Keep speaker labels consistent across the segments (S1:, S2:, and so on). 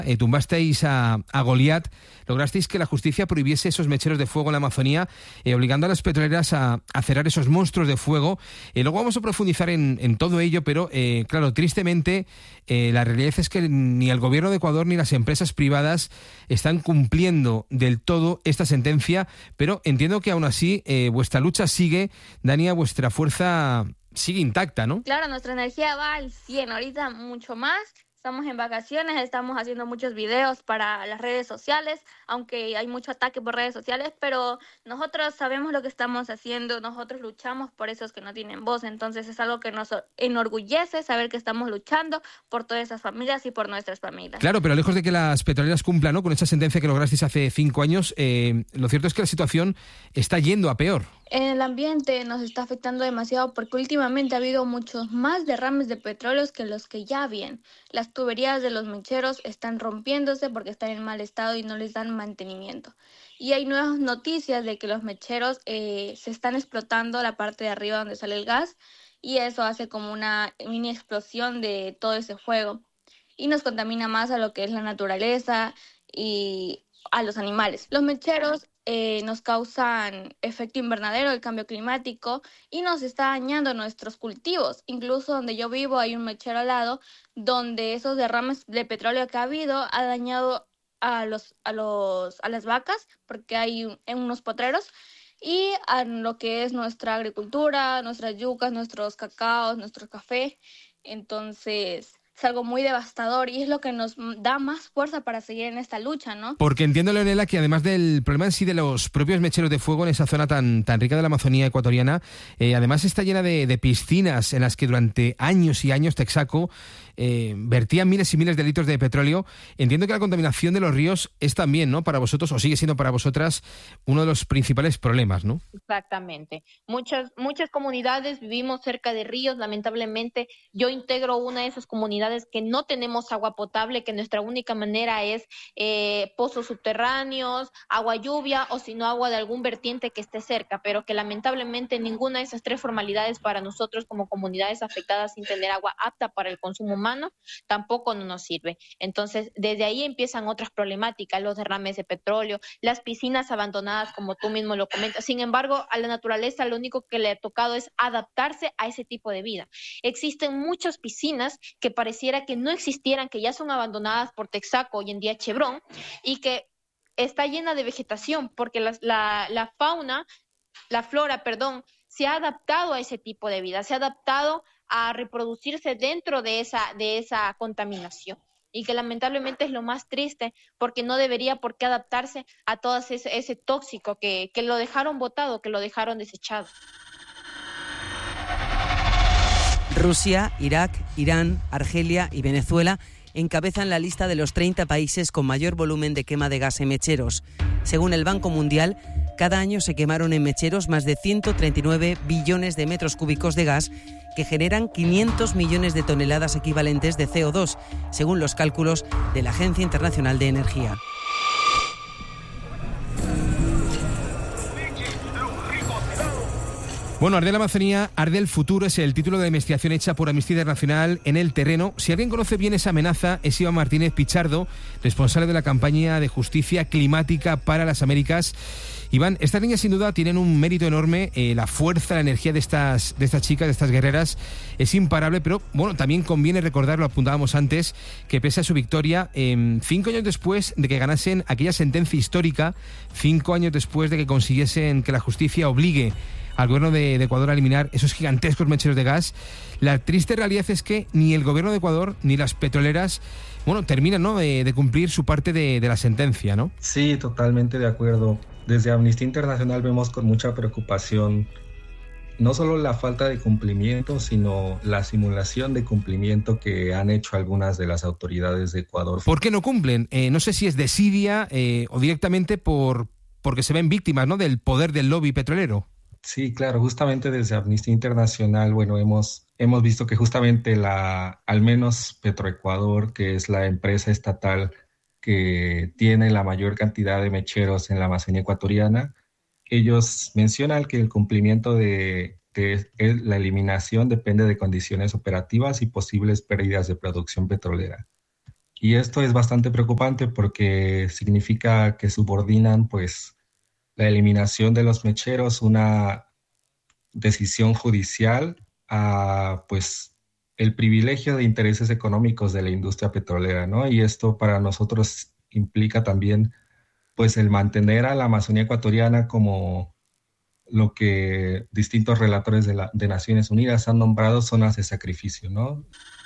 S1: tumbasteis a Goliat, lograsteis que la justicia prohibiese esos mecheros de fuego en la Amazonía, obligando a las petroleras a cerrar esos monstruos de fuego. Luego vamos a profundizar en todo ello, pero claro, tristemente la realidad es que ni el gobierno de Ecuador ni las empresas privadas están cumpliendo del todo esta sentencia, pero entiendo que aún así vuestra lucha sigue, Dania, vuestra fuerza sigue intacta, ¿no?
S2: Claro, nuestra energía va al 100, ahorita mucho más. Estamos en vacaciones, estamos haciendo muchos videos para las redes sociales, aunque hay mucho ataque por redes sociales, pero nosotros sabemos lo que estamos haciendo, nosotros luchamos por esos que no tienen voz, entonces es algo que nos enorgullece saber que estamos luchando por todas esas familias y por nuestras familias.
S1: Claro, pero lejos de que las petroleras cumplan, ¿no?, con esa sentencia que lograsteis hace 5 años, lo cierto es que la situación está yendo a peor.
S2: En el ambiente nos está afectando demasiado porque últimamente ha habido muchos más derrames de petróleos que los que ya habían. Las tuberías de los mecheros están rompiéndose porque están en mal estado y no les dan mantenimiento. Y hay nuevas noticias de que los mecheros se están explotando la parte de arriba donde sale el gas y eso hace como una mini explosión de todo ese fuego y nos contamina más a lo que es la naturaleza y a los animales. Los mecheros nos causan efecto invernadero, el cambio climático, y nos está dañando nuestros cultivos. Incluso donde yo vivo hay un mechero al lado donde esos derrames de petróleo que ha habido ha dañado a las vacas porque hay unos potreros y a lo que es nuestra agricultura, nuestras yucas, nuestros cacaos, nuestro café. Entonces es algo muy devastador y es lo que nos da más fuerza para seguir en esta lucha, ¿no?
S1: Porque entiendo, Leonela, que además del problema en sí de los propios mecheros de fuego en esa zona tan rica de la Amazonía ecuatoriana, además está llena de piscinas en las que durante años y años Texaco vertían miles y miles de litros de petróleo. Entiendo que la contaminación de los ríos es también, ¿no?, para vosotros, o sigue siendo para vosotras, uno de los principales problemas, ¿no?
S3: Exactamente. Muchas comunidades vivimos cerca de ríos. Lamentablemente, yo integro una de esas comunidades que no tenemos agua potable, que nuestra única manera es pozos subterráneos, agua lluvia o si no agua de algún vertiente que esté cerca, pero que lamentablemente ninguna de esas 3 formalidades para nosotros como comunidades afectadas sin tener agua apta para el consumo humano tampoco no nos sirve. Entonces, desde ahí empiezan otras problemáticas, los derrames de petróleo, las piscinas abandonadas, como tú mismo lo comentas. Sin embargo, a la naturaleza lo único que le ha tocado es adaptarse a ese tipo de vida. Existen muchas piscinas que pareciera que no existieran, que ya son abandonadas por Texaco, hoy en día Chevron, y que está llena de vegetación porque la flora, se ha adaptado a ese tipo de vida, se ha adaptado a reproducirse dentro de esa contaminación y que lamentablemente es lo más triste porque no debería por qué adaptarse a todo ese tóxico que lo dejaron botado, que lo dejaron desechado.
S4: Rusia, Irak, Irán, Argelia y Venezuela encabezan la lista de los 30 países con mayor volumen de quema de gas en mecheros. Según el Banco Mundial, cada año se quemaron en mecheros más de 139 billones de metros cúbicos de gas que generan 500 millones de toneladas equivalentes de CO2, según los cálculos de la Agencia Internacional de Energía.
S1: Bueno, Arde la Amazonía, Arde el futuro es el título de investigación hecha por Amnistía Internacional en el terreno. Si alguien conoce bien esa amenaza, es Iván Martínez Pichardo, responsable de la campaña de justicia climática para las Américas. Iván, estas niñas sin duda tienen un mérito enorme, la fuerza, la energía de estas chicas, de estas guerreras, es imparable, pero bueno, también conviene recordar, lo apuntábamos antes, que pese a su victoria, 5 años después de que ganasen aquella sentencia histórica, 5 años después de que consiguiesen que la justicia obligue al gobierno de Ecuador a eliminar esos gigantescos mecheros de gas, la triste realidad es que ni el gobierno de Ecuador ni las petroleras, terminan, ¿no?, de cumplir su parte de la sentencia, ¿no?
S5: Sí, totalmente de acuerdo. Desde Amnistía Internacional vemos con mucha preocupación no solo la falta de cumplimiento, sino la simulación de cumplimiento que han hecho algunas de las autoridades de Ecuador.
S1: ¿Por qué no cumplen? No sé si es desidia o directamente porque se ven víctimas, ¿no?, del poder del lobby petrolero.
S5: Sí, claro, justamente desde Amnistía Internacional, hemos visto que justamente al menos Petroecuador, que es la empresa estatal que tiene la mayor cantidad de mecheros en la Amazonía ecuatoriana, ellos mencionan que el cumplimiento de la eliminación depende de condiciones operativas y posibles pérdidas de producción petrolera. Y esto es bastante preocupante porque significa que subordinan pues la eliminación de los mecheros, una decisión judicial, a pues el privilegio de intereses económicos de la industria petrolera, ¿no? Y esto para nosotros implica también pues el mantener a la Amazonía ecuatoriana como lo que distintos relatores de Naciones Unidas han nombrado zonas de sacrificio, ¿no?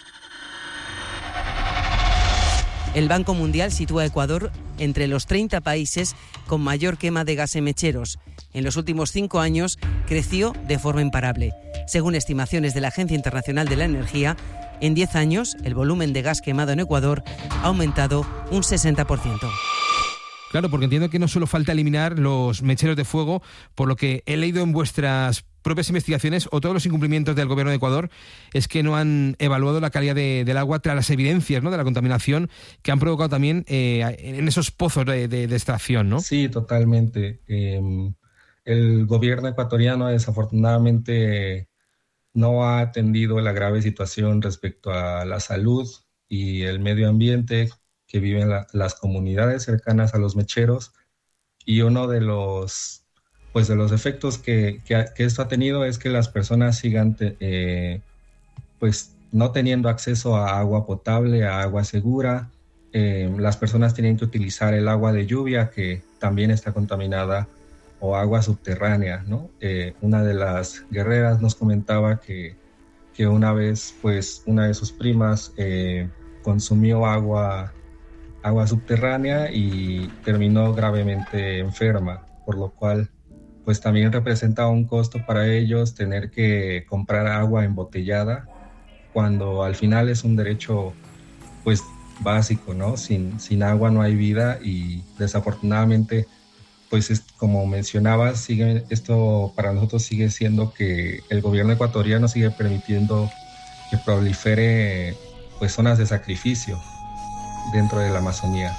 S4: El Banco Mundial sitúa a Ecuador entre los 30 países con mayor quema de gas en mecheros. En los últimos 5 años creció de forma imparable. Según estimaciones de la Agencia Internacional de la Energía, en 10 años el volumen de gas quemado en Ecuador ha aumentado un 60%.
S1: Claro, porque entiendo que no solo falta eliminar los mecheros de fuego, por lo que he leído en vuestras propias investigaciones o todos los incumplimientos del gobierno de Ecuador es que no han evaluado la calidad del agua tras las evidencias, ¿no?, de la contaminación que han provocado también en esos pozos de extracción, ¿no?
S5: Sí, totalmente. El gobierno ecuatoriano desafortunadamente no ha atendido la grave situación respecto a la salud y el medio ambiente que viven las comunidades cercanas a los mecheros, y uno de los efectos que esto ha tenido es que las personas sigan pues no teniendo acceso a agua potable, a agua segura. Las personas tienen que utilizar el agua de lluvia, que también está contaminada, o agua subterránea, ¿no? Una de las guerreras nos comentaba que una vez pues una de sus primas consumió agua subterránea y terminó gravemente enferma, por lo cual pues también representa un costo para ellos tener que comprar agua embotellada, cuando al final es un derecho pues básico, ¿no? Sin agua no hay vida, y desafortunadamente pues como mencionabas, esto para nosotros sigue siendo que el gobierno ecuatoriano sigue permitiendo que prolifere pues zonas de sacrificio dentro de la Amazonía.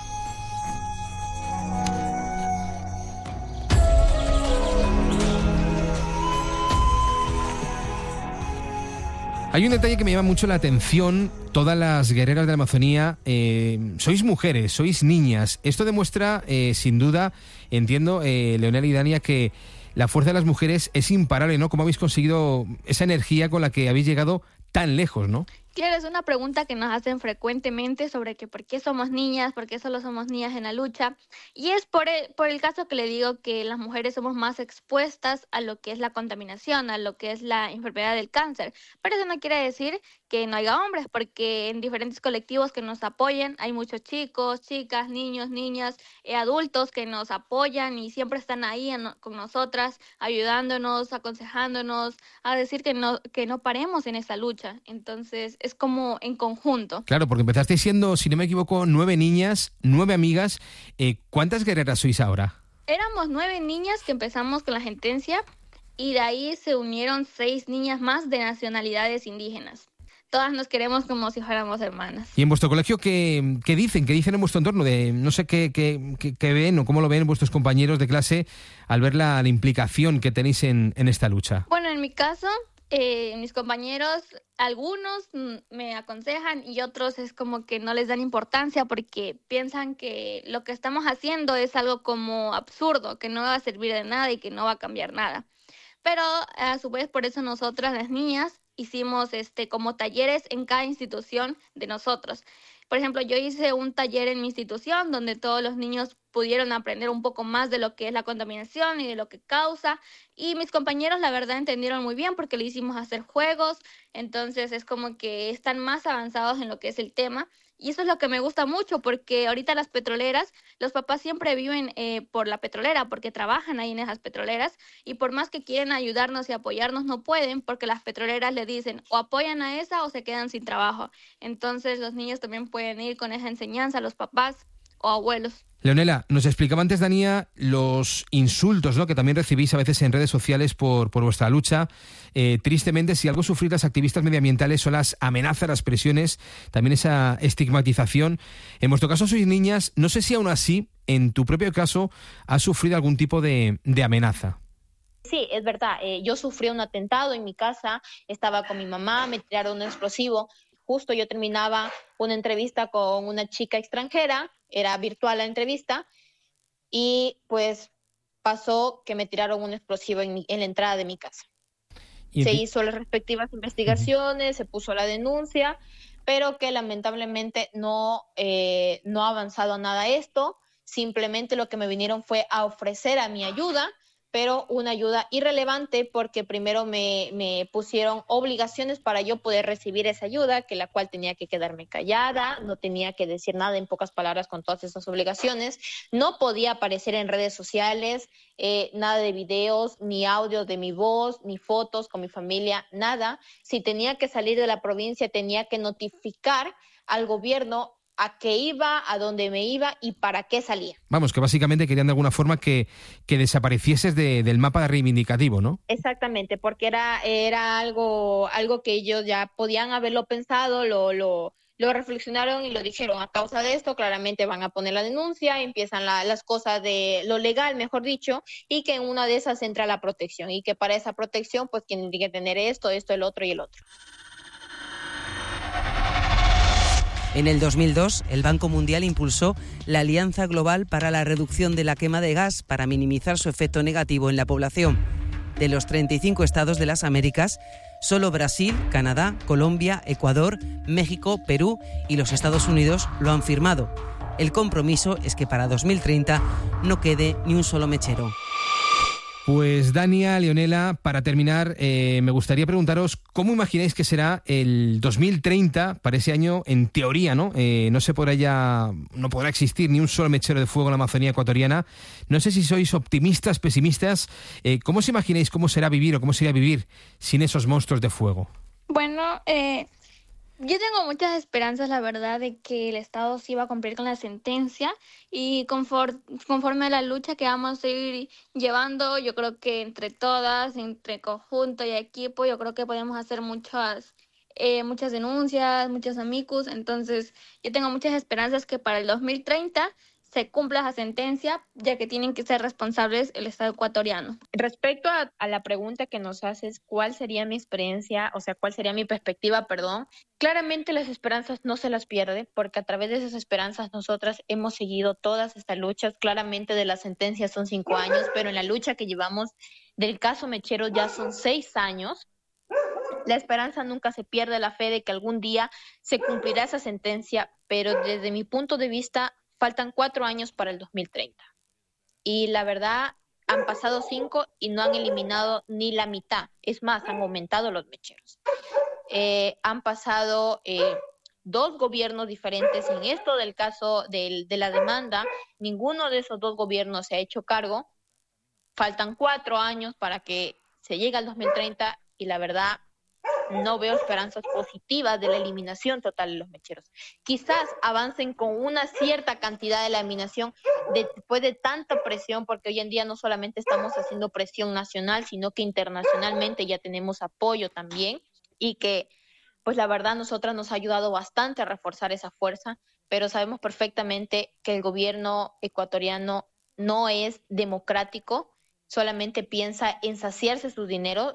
S1: Hay un detalle que me llama mucho la atención. Todas las guerreras de la Amazonía sois mujeres, sois niñas. Esto demuestra, sin duda, entiendo, Leonela y Dania, que la fuerza de las mujeres es imparable, ¿no? ¿Cómo habéis conseguido esa energía con la que habéis llegado tan lejos, ¿no?
S2: Claro, es una pregunta que nos hacen frecuentemente sobre que por qué somos niñas, por qué solo somos niñas en la lucha. Y es por el caso que le digo que las mujeres somos más expuestas a lo que es la contaminación, a lo que es la enfermedad del cáncer. Pero eso no quiere decir que no haya hombres, porque en diferentes colectivos que nos apoyan hay muchos chicos, chicas, niños, niñas, adultos que nos apoyan y siempre están ahí con nosotras, ayudándonos, aconsejándonos, a decir que no paremos en esa lucha. Entonces es como en conjunto.
S1: Claro, porque empezasteis siendo, si no me equivoco, 9 niñas, 9 amigas. ¿Cuántas guerreras sois ahora?
S2: Éramos 9 niñas que empezamos con la sentencia, y de ahí se unieron 6 niñas más de nacionalidades indígenas. Todas nos queremos como si fuéramos hermanas.
S1: ¿Y en vuestro colegio qué dicen? ¿Qué dicen en vuestro entorno? No sé qué ven o cómo lo ven vuestros compañeros de clase al ver la implicación que tenéis en esta lucha.
S2: Bueno, en mi caso, mis compañeros, algunos me aconsejan y otros es como que no les dan importancia porque piensan que lo que estamos haciendo es algo como absurdo, que no va a servir de nada y que no va a cambiar nada. Pero a su vez, por eso nosotras las niñas hicimos como talleres en cada institución de nosotros. Por ejemplo, yo hice un taller en mi institución donde todos los niños pudieron aprender un poco más de lo que es la contaminación y de lo que causa. Y mis compañeros, la verdad, entendieron muy bien porque le hicimos hacer juegos. Entonces es como que están más avanzados en lo que es el tema. Y eso es lo que me gusta mucho, porque ahorita las petroleras, los papás siempre viven por la petrolera, porque trabajan ahí en esas petroleras, y por más que quieren ayudarnos y apoyarnos, no pueden, porque las petroleras le dicen o apoyan a esa o se quedan sin trabajo. Entonces los niños también pueden ir con esa enseñanza, los papás o abuelos.
S1: Leonela, nos explicaba antes Dania los insultos, ¿no?, que también recibís a veces en redes sociales por vuestra lucha. Tristemente, si algo sufrir las activistas medioambientales son las amenazas, las presiones, también esa estigmatización. En vuestro caso sois niñas, no sé si aún así, en tu propio caso, has sufrido algún tipo de amenaza.
S3: Sí, es verdad. Yo sufrí un atentado en mi casa, estaba con mi mamá, me tiraron un explosivo. justo yo terminaba una entrevista con una chica extranjera, era virtual la entrevista, y pues pasó que me tiraron un explosivo en la entrada de mi casa. Se hizo las respectivas investigaciones, se puso la denuncia, pero que lamentablemente no ha avanzado nada esto. Simplemente lo que me vinieron fue a ofrecer a mi ayuda, pero una ayuda irrelevante, porque primero me pusieron obligaciones para yo poder recibir esa ayuda, que la cual tenía que quedarme callada, no tenía que decir nada, en pocas palabras, con todas esas obligaciones. No podía aparecer en redes sociales, nada de videos, ni audios de mi voz, ni fotos con mi familia, nada. Si tenía que salir de la provincia, tenía que notificar al gobierno a qué iba, a dónde me iba y para qué salía.
S1: Vamos, que básicamente querían de alguna forma que desaparecieses del mapa reivindicativo, ¿no?
S3: Exactamente, porque era algo que ellos ya podían haberlo pensado, lo reflexionaron y lo dijeron. A causa de esto, claramente van a poner la denuncia, empiezan las cosas de lo legal, mejor dicho, y que en una de esas entra la protección, y que para esa protección pues tienen que tener esto, el otro y el otro.
S4: En el 2002, el Banco Mundial impulsó la Alianza Global para la Reducción de la Quema de Gas para minimizar su efecto negativo en la población. De los 35 estados de las Américas, solo Brasil, Canadá, Colombia, Ecuador, México, Perú y los Estados Unidos lo han firmado. El compromiso es que para 2030 no quede ni un solo mechero.
S1: Pues Dania, Leonela, para terminar, me gustaría preguntaros cómo imagináis que será el 2030, para ese año, en teoría, ¿no? No podrá existir ni un solo mechero de fuego en la Amazonía ecuatoriana. No sé si sois optimistas, pesimistas. ¿Cómo os imagináis cómo será vivir o cómo sería vivir sin esos monstruos de fuego?
S2: Bueno, yo tengo muchas esperanzas, la verdad, de que el Estado sí va a cumplir con la sentencia, y conforme a la lucha que vamos a ir llevando, yo creo que entre todas, entre conjunto y equipo, yo creo que podemos hacer muchas denuncias, muchos amicus. Entonces yo tengo muchas esperanzas que para el 2030 se cumpla esa sentencia, ya que tienen que ser responsables el Estado ecuatoriano.
S3: Respecto a la pregunta que nos haces, ¿cuál sería mi experiencia? O sea, ¿cuál sería mi perspectiva, perdón? Claramente las esperanzas no se las pierde, porque a través de esas esperanzas nosotras hemos seguido todas estas luchas. Claramente de la sentencia son 5 años, pero en la lucha que llevamos del caso Mechero ya son 6 años. La esperanza nunca se pierde, la fe de que algún día se cumplirá esa sentencia, pero desde mi punto de vista faltan 4 años para el 2030. Y la verdad, han pasado 5 y no han eliminado ni la mitad. Es más, han aumentado los mecheros. Han pasado 2 gobiernos diferentes en esto del caso de la demanda. Ninguno de esos 2 gobiernos se ha hecho cargo. Faltan 4 años para que se llegue al 2030 y la verdad no veo esperanzas positivas de la eliminación total de los mecheros. Quizás avancen con una cierta cantidad de la eliminación después de tanta presión, porque hoy en día no solamente estamos haciendo presión nacional, sino que internacionalmente ya tenemos apoyo también, y que pues la verdad nosotras nos ha ayudado bastante a reforzar esa fuerza, pero sabemos perfectamente que el gobierno ecuatoriano no es democrático, solamente piensa en saciarse su dinero,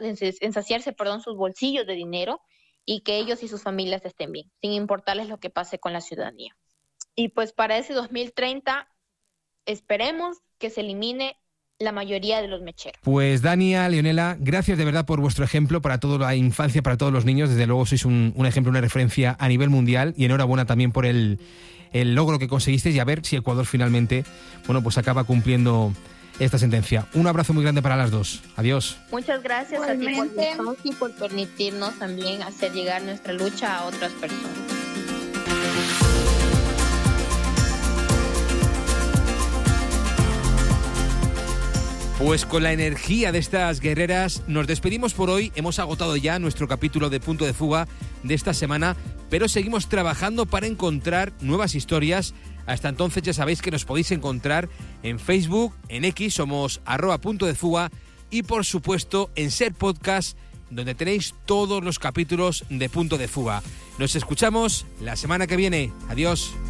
S3: sus bolsillos de dinero, y que ellos y sus familias estén bien, sin importarles lo que pase con la ciudadanía. Y pues para ese 2030 esperemos que se elimine la mayoría de los mecheros.
S1: Pues Dania, Leonela, gracias de verdad por vuestro ejemplo para toda la infancia, para todos los niños. Desde luego sois un ejemplo, una referencia a nivel mundial, y enhorabuena también por el logro que conseguisteis, y a ver si Ecuador finalmente, pues acaba cumpliendo esta sentencia. Un abrazo muy grande para las dos. Adiós.
S3: Muchas gracias a ti y por permitirnos también hacer llegar nuestra lucha a otras personas.
S1: Pues con la energía de estas guerreras nos despedimos por hoy. Hemos agotado ya nuestro capítulo de Punto de Fuga de esta semana, pero seguimos trabajando para encontrar nuevas historias. Hasta entonces ya sabéis que nos podéis encontrar en Facebook, en X, somos @puntodefuga, y por supuesto en Ser Podcast, donde tenéis todos los capítulos de Punto de Fuga. Nos escuchamos la semana que viene. Adiós.